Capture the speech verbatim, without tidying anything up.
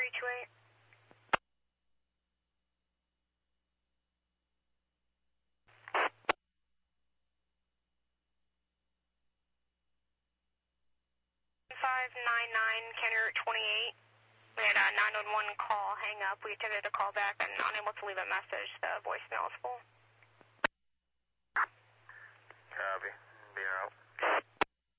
three two eight. five nine nine, County Route twenty-eight. We had a nine one one call hang up. We attempted to call back and unable to leave a message. The voicemail is full.